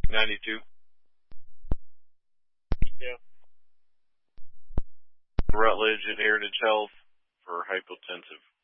92. Yeah. Rutledge and Heritage Health for hypotensive.